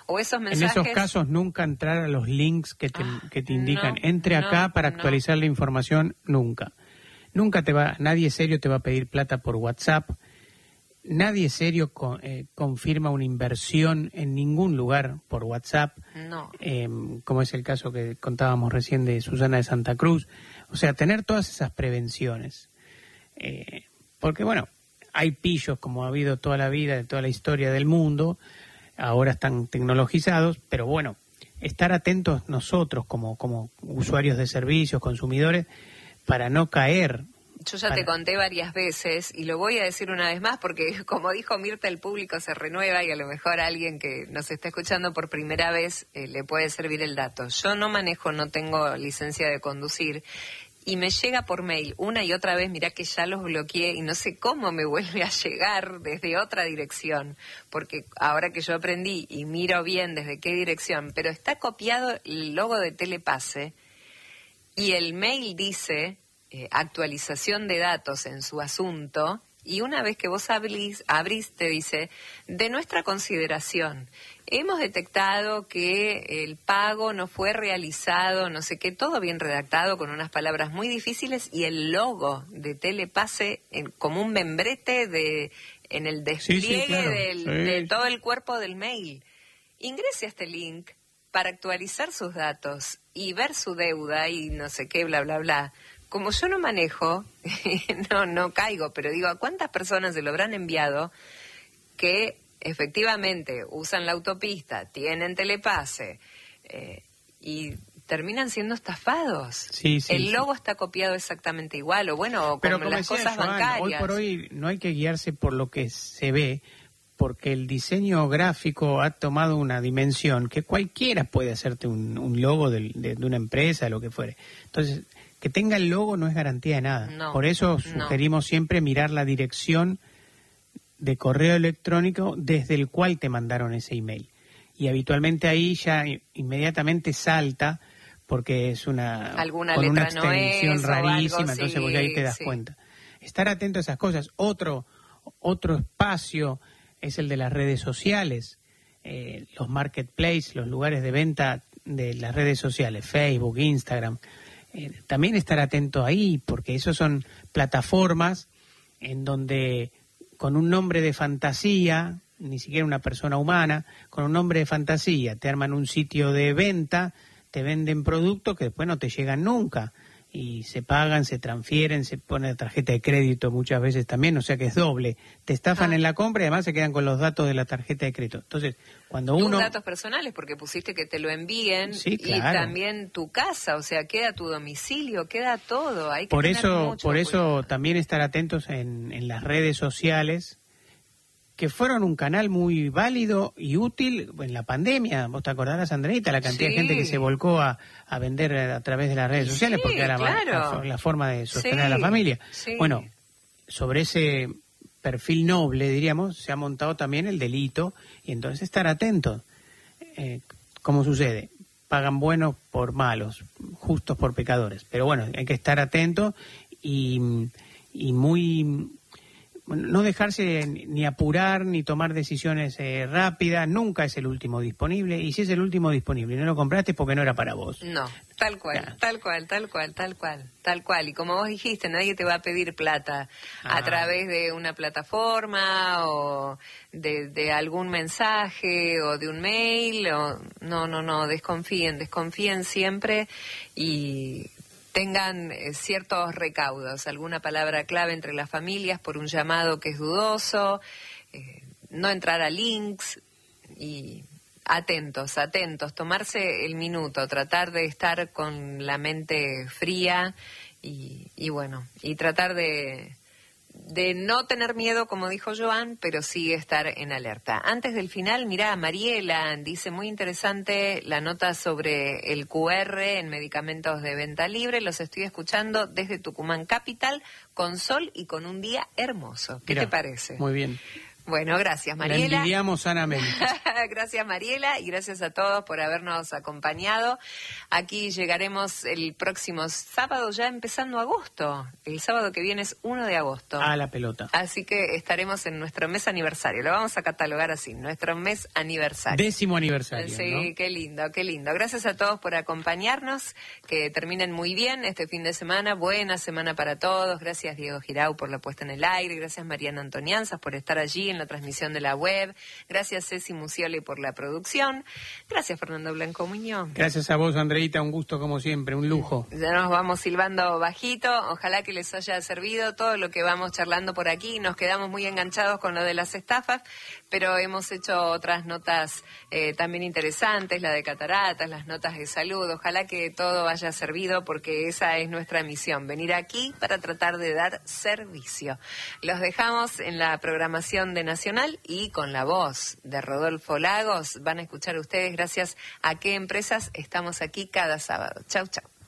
o esos mensajes... En esos casos nunca entrar a los links que te indican, entre acá para actualizar la información, nunca. Nunca nadie serio te va a pedir plata por WhatsApp, nadie serio confirma una inversión en ningún lugar por WhatsApp, como es el caso que contábamos recién de Susana de Santa Cruz. O sea, tener todas esas prevenciones. Porque, bueno, hay pillos como ha habido toda la vida, de toda la historia del mundo, ahora están tecnologizados, pero bueno, estar atentos nosotros como usuarios de servicios, consumidores, para no caer. Yo ya te conté varias veces y lo voy a decir una vez más porque, como dijo Mirta, el público se renueva y a lo mejor a alguien que nos está escuchando por primera vez le puede servir el dato. Yo no tengo licencia de conducir y me llega por mail una y otra vez, mirá que ya los bloqueé y no sé cómo me vuelve a llegar desde otra dirección, porque ahora que yo aprendí y miro bien desde qué dirección, pero está copiado el logo de Telepase y el mail dice... actualización de datos en su asunto, y una vez que vos abrís te dice, de nuestra consideración, hemos detectado que el pago no fue realizado, no sé qué, todo bien redactado con unas palabras muy difíciles y el logo de Telepase como un membrete en el despliegue de todo el cuerpo del mail. Ingrese a este link para actualizar sus datos y ver su deuda y no sé qué, bla, bla, bla. Como yo no manejo, no caigo, pero digo, ¿a cuántas personas se lo habrán enviado que efectivamente usan la autopista, tienen Telepase y terminan siendo estafados? Sí, el logo está copiado exactamente igual, o bueno, como las cosas bancarias. Hoy por hoy no hay que guiarse por lo que se ve, porque el diseño gráfico ha tomado una dimensión que cualquiera puede hacerte un logo de una empresa, lo que fuere. Entonces... que tenga el logo no es garantía de nada. Por eso sugerimos siempre mirar la dirección de correo electrónico desde el cual te mandaron ese email. Y habitualmente ahí ya inmediatamente salta porque es con una extensión rarísima, entonces vos ahí te das cuenta. Estar atento a esas cosas. Otro espacio es el de las redes sociales, los marketplaces, los lugares de venta de las redes sociales, Facebook, Instagram. También estar atento ahí, porque esos son plataformas en donde con un nombre de fantasía, ni siquiera una persona humana, con un nombre de fantasía te arman un sitio de venta, te venden productos que después no te llegan nunca y se pagan, se transfieren, se pone tarjeta de crédito muchas veces también, o sea que es doble. Te estafan en la compra y además se quedan con los datos de la tarjeta de crédito. Entonces, cuando tus datos personales, porque pusiste que te lo envíen, y también tu casa, o sea, queda tu domicilio, queda todo. Hay que por tener mucho por eso cuidado. también estar atentos en las redes sociales, que fueron un canal muy válido y útil en la pandemia. Vos te acordarás, Andreita, la cantidad de gente que se volcó a vender a través de las redes sociales, porque era la forma de sostener a la familia. Bueno, sobre ese perfil noble, diríamos, se ha montado también el delito, y entonces estar atentos. ¿Cómo sucede? Pagan buenos por malos, justos por pecadores. Pero bueno, hay que estar atentos y muy... no dejarse ni apurar ni tomar decisiones rápidas. Nunca es el último disponible, y si es el último disponible y no lo compraste es porque no era para vos. No, tal cual, tal cual. Y como vos dijiste, nadie te va a pedir plata a través de una plataforma o de algún mensaje o de un mail. No, desconfíen siempre y... tengan ciertos recaudos, alguna palabra clave entre las familias por un llamado que es dudoso, no entrar a links y atentos, tomarse el minuto, tratar de estar con la mente fría y bueno, y tratar de no tener miedo, como dijo Joan, pero sí estar en alerta. Antes del final, mirá, Mariela dice, muy interesante la nota sobre el QR en medicamentos de venta libre. Los estoy escuchando desde Tucumán Capital, con sol y con un día hermoso. ¿Qué te parece? Muy bien. Bueno, gracias, Mariela. La envidiamos sanamente. Gracias, Mariela, y gracias a todos por habernos acompañado. Aquí llegaremos el próximo sábado, ya empezando agosto. El sábado que viene es 1 de agosto. A la pelota. Así que estaremos en nuestro mes aniversario. Lo vamos a catalogar así, nuestro mes aniversario. 10º aniversario, Sí, ¿no? qué lindo, qué lindo. Gracias a todos por acompañarnos. Que terminen muy bien este fin de semana. Buena semana para todos. Gracias, Diego Girau, por la puesta en el aire. Gracias, Mariana Antonianzas, por estar allí en la transmisión de la web. Gracias, Ceci Musioli, por la producción. Gracias, Fernando Blanco Muñoz. Gracias a vos, Andreita, un gusto como siempre, un lujo. Ya nos vamos silbando bajito. Ojalá que les haya servido todo lo que vamos charlando por aquí. Nos quedamos muy enganchados con lo de las estafas, pero hemos hecho otras notas también interesantes, la de cataratas, las notas de salud. Ojalá que todo haya servido, porque esa es nuestra misión, venir aquí para tratar de dar servicio. Los dejamos en la programación de Nacional y con la voz de Rodolfo Lagos van a escuchar ustedes gracias a qué empresas estamos aquí cada sábado. Chau, chau.